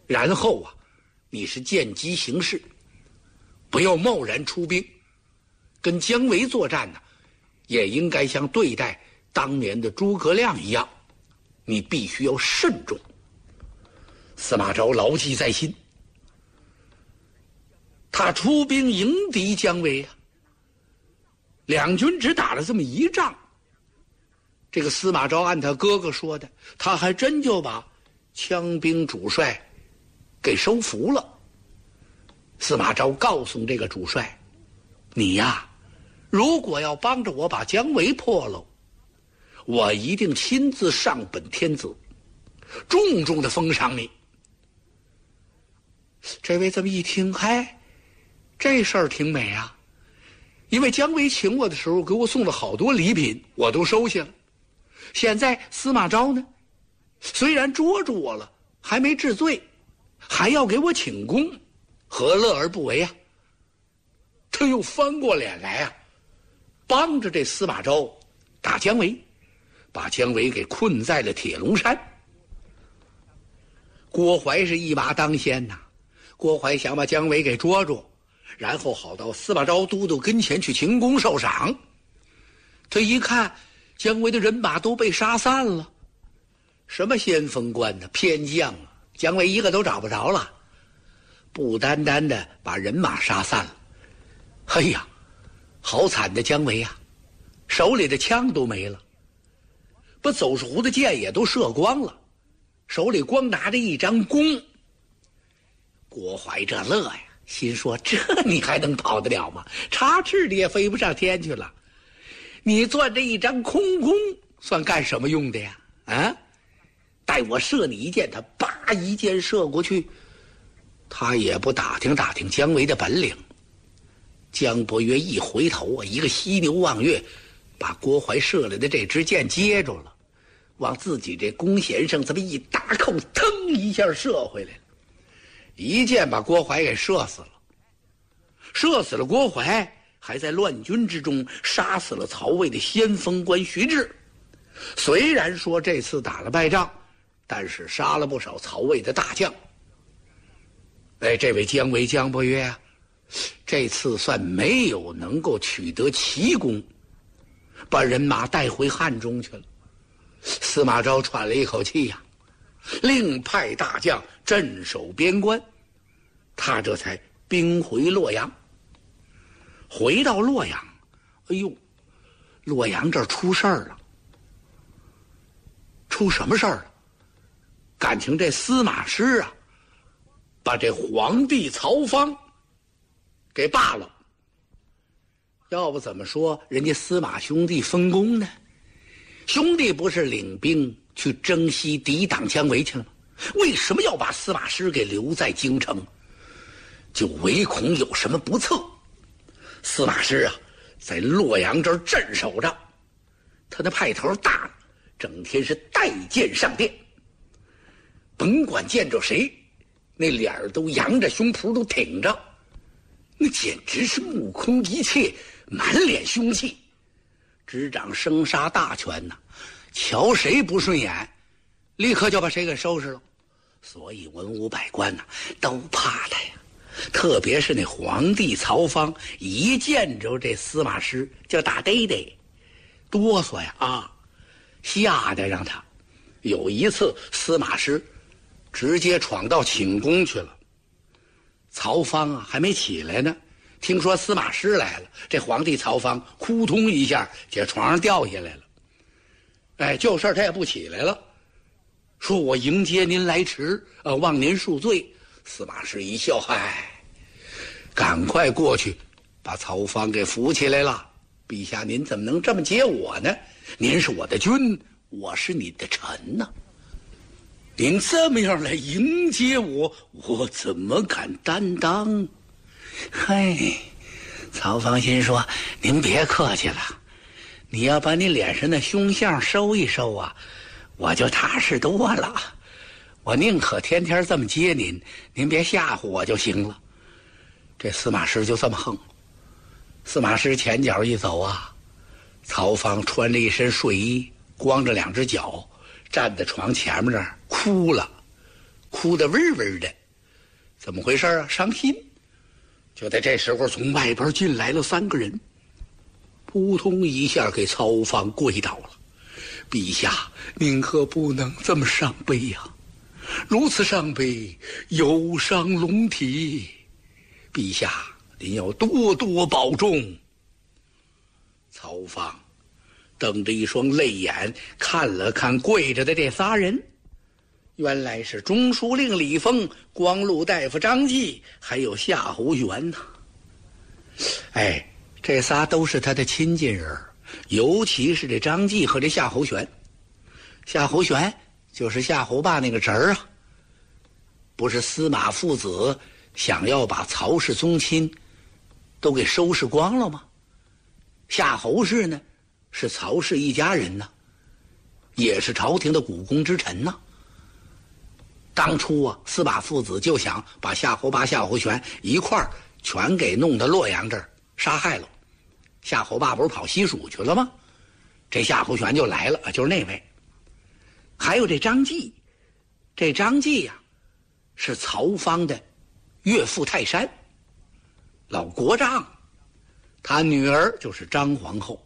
然后啊，你是见机行事，不要贸然出兵。跟姜维作战呢，也应该像对待当年的诸葛亮一样，你必须要慎重。司马昭牢记在心，他出兵迎敌姜维啊，两军只打了这么一仗。这个司马昭按他哥哥说的，他还真就把羌兵主帅给收服了。司马昭告诉这个主帅，你呀，如果要帮着我把姜维破了，我一定亲自上本天子，重重的封赏你。这位这么一听，嗨，这事儿挺美啊，因为姜维请我的时候给我送了好多礼品，我都收下了。现在司马昭呢，虽然捉住我了，还没治罪，还要给我请功，何乐而不为啊？他又翻过脸来啊，帮着这司马昭打姜维，把姜维给困在了铁笼山。郭淮是一马当先呐，郭淮想把姜维给捉住，然后好到司马昭都督跟前去请功受赏。他一看姜维的人马都被杀散了，什么先锋官呢，偏将啊，姜维一个都找不着了，不单单的把人马杀散了，哎呀，好惨的姜维啊，手里的枪都没了，把走石的箭也都射光了，手里光拿着一张弓。郭淮这乐呀，心说这你还能跑得了吗？插翅你也飞不上天去了，你攥着一张空弓算干什么用的呀？啊，待我射你一箭，他叭一箭射过去，他也不打听打听姜维的本领。姜伯约一回头啊，一个犀牛望月，把郭淮射来的这支箭接住了，往自己这弓弦上这么一搭扣，腾一下射回来了，一箭把郭淮给射死了。射死了郭淮，还在乱军之中杀死了曹魏的先锋官徐志。虽然说这次打了败仗，但是杀了不少曹魏的大将。哎，这位姜维姜伯约啊，这次算没有能够取得奇功，把人马带回汉中去了。司马昭喘了一口气呀，另派大将镇守边关，他这才兵回洛阳。回到洛阳，哎呦，洛阳这儿出事儿了。出什么事儿了？感情这司马师啊，把这皇帝曹芳给罢了。要不怎么说人家司马兄弟分功呢？兄弟不是领兵去征西抵挡姜维去了吗？为什么要把司马师给留在京城？就唯恐有什么不测。司马师啊，在洛阳这儿镇守着，他的派头大了，整天是带剑上殿，甭管见着谁，那脸儿都扬着，胸脯都挺着，那简直是目空一切，满脸凶气，执掌生杀大权呐，瞧谁不顺眼，立刻就把谁给收拾了。所以文武百官呐，都怕他呀。特别是那皇帝曹芳，一见着这司马师就打嘚嘚，哆嗦呀啊，吓得让他。有一次司马师直接闯到寝宫去了，曹芳啊还没起来呢，听说司马师来了，这皇帝曹芳扑通一下在床上掉下来了。哎，就事他也不起来了，说我迎接您来迟，望您恕罪。司马师一笑，嗨，赶快过去把曹芳给扶起来了。陛下您怎么能这么接我呢？您是我的君，我是你的臣呐，您这么样来迎接我，我怎么敢担当？嘿，曹芳心说，您别客气了，你要把你脸上的凶相收一收啊，我就踏实多了。我宁可天天这么接您，您别吓唬我就行了。这司马师就这么横。司马师前脚一走啊，曹芳穿着一身睡衣，光着两只脚，站在床前面那儿哭了，哭得嗡嗡的。 怎么回事啊？伤心。就在这时候，从外边进来了3个人，扑通一下给曹芳跪倒了。陛下，您可不能这么伤悲呀！如此伤悲，有伤龙体。陛下，您要多多保重。曹芳瞪着一双泪眼看了看跪着的这仨人，原来是中书令李丰、光禄大夫张继，还有夏侯玄呐。这仨都是他的亲近人，尤其是这张继和这夏侯玄。夏侯玄就是夏侯霸那个侄儿啊。不是司马父子想要把曹氏宗亲都给收拾光了吗？夏侯氏呢，是曹氏一家人呢，也是朝廷的股肱之臣呢。当初啊，司马父子就想把夏侯霸、夏侯玄一块儿全给弄到洛阳这儿杀害了。夏侯霸不是跑西蜀去了吗？这夏侯玄就来了，就是那位。还有这张继，这张继呀，是曹芳的岳父泰山，老国丈，他女儿就是张皇后。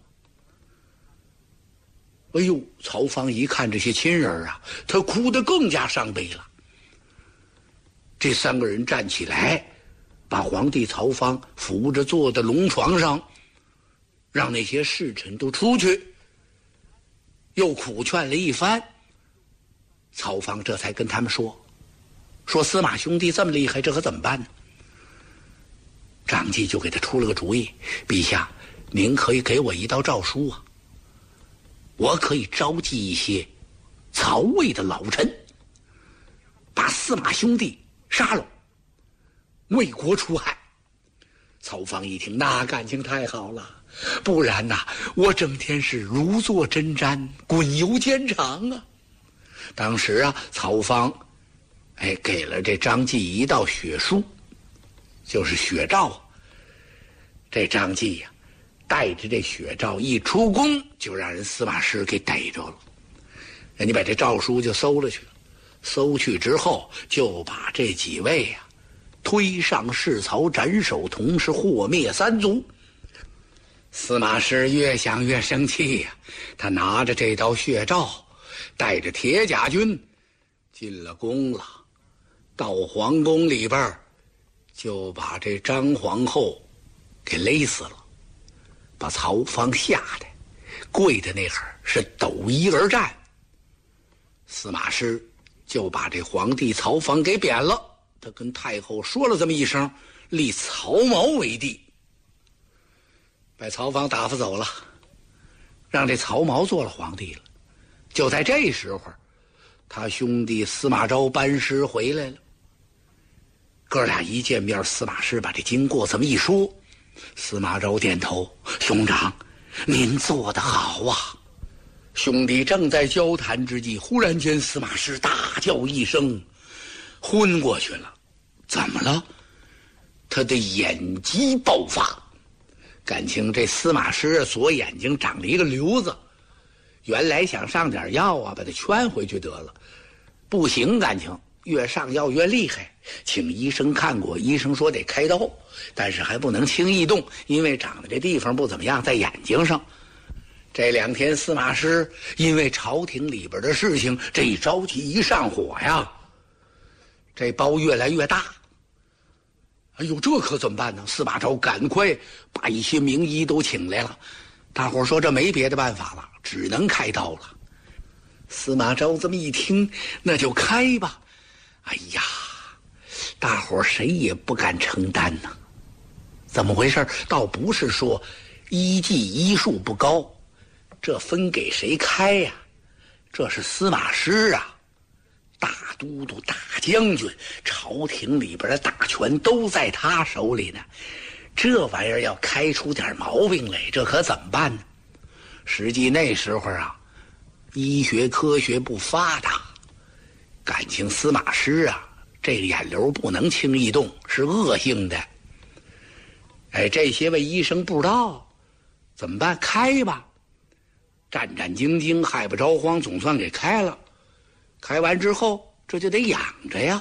哎呦，曹芳一看这些亲人啊，他哭得更加伤悲了。这3个人站起来，把皇帝曹芳扶着坐在龙床上，让那些侍臣都出去，又苦劝了一番。曹芳这才跟他们说司马兄弟这么厉害，这可怎么办呢？张继就给他出了个主意，陛下，您可以给我一道诏书啊，我可以召集一些曹魏的老臣，把司马兄弟杀了，为国除害。曹芳一听，那感情太好了，不然呐，我整天是如坐针毡，滚游监场啊。当时啊，曹芳给了这张继一道血书，就是血诏。这张继呀，带着这血诏一出宫，就让人司马师给逮着了。人家把这诏书就搜了去了，搜去之后，就把这几位呀推上市曹斩首，同时祸灭3族。司马师越想越生气呀，他拿着这道血诏，带着铁甲军进了宫了。到皇宫里边，就把这张皇后给勒死了，把曹芳吓得跪在那儿是抖衣而战。司马师就把这皇帝曹芳给贬了，他跟太后说了这么一声，立曹髦为帝，把曹芳打发走了，让这曹髦做了皇帝了。就在这时候，他兄弟司马昭班师回来了。哥俩一见面，司马师把这经过这么一说，司马昭点头，兄长，您做得好啊。兄弟正在交谈之际，忽然间司马师大叫一声，昏过去了。怎么了？他的眼疾爆发，感情这司马师左眼睛长了一个瘤子，原来想上点药啊，把它圈回去得了，不行，感情越上药越厉害，请医生看过，医生说得开刀，但是还不能轻易动，因为长的这地方不怎么样，在眼睛上。这2天司马师因为朝廷里边的事情，这一着急一上火呀，这包越来越大。哎呦，这可怎么办呢？司马昭赶快把一些名医都请来了，大伙说这没别的办法了，只能开刀了。司马昭这么一听，那就开吧。哎呀，大伙谁也不敢承担呐。怎么回事？倒不是说医技医术不高，这分给谁开呀？这是司马师啊，大都督、大将军，朝廷里边的大权都在他手里呢。这玩意儿要开出点毛病来，这可怎么办呢？实际那时候啊，医学科学不发达，感情司马师啊，这个眼瘤不能轻易动，是恶性的。这些位医生不知道怎么办，开吧。战战兢兢，害不着慌，总算给开了。开完之后，这就得养着呀。